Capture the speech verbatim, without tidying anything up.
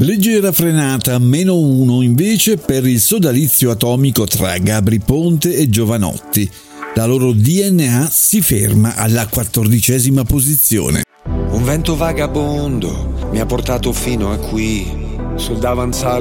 Leggera frenata, meno uno invece per il sodalizio atomico tra Gabri Ponte e Giovanotti. La loro D N A si ferma alla quattordicesima posizione. Un vento vagabondo mi ha portato fino a qui, sul davanzale